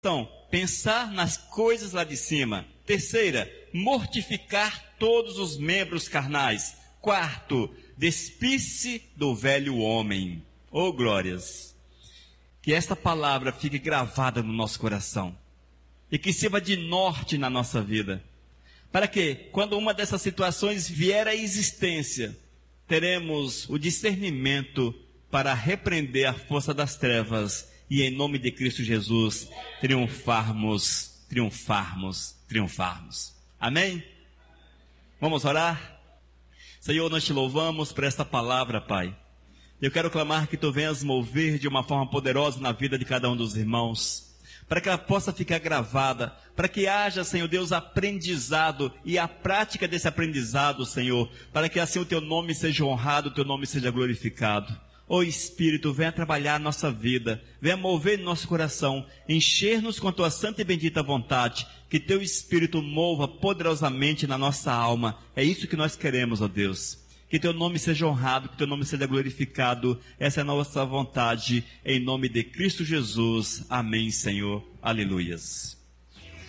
Então, pensar nas coisas lá de cima. Terceira, mortificar todos os membros carnais. Quarto, despir-se do velho homem. Oh, glórias! Que esta palavra fique gravada no nosso coração e que sirva de norte na nossa vida, para que, quando uma dessas situações vier à existência, teremos o discernimento para repreender a força das trevas e, em nome de Cristo Jesus, triunfarmos. Amém? Vamos orar? Senhor, nós te louvamos por esta palavra, Pai. Eu quero clamar que Tu venhas mover de uma forma poderosa na vida de cada um dos irmãos, para que ela possa ficar gravada, para que haja, Senhor Deus, aprendizado e a prática desse aprendizado, Senhor, para que assim o Teu nome seja honrado, o Teu nome seja glorificado. Ó Espírito, venha trabalhar a nossa vida, venha mover nosso coração, encher-nos com a Tua santa e bendita vontade, que Teu Espírito mova poderosamente na nossa alma. É isso que nós queremos, ó Deus. Que Teu nome seja honrado, que Teu nome seja glorificado. Essa é a nossa vontade, em nome de Cristo Jesus. Amém, Senhor. Aleluias.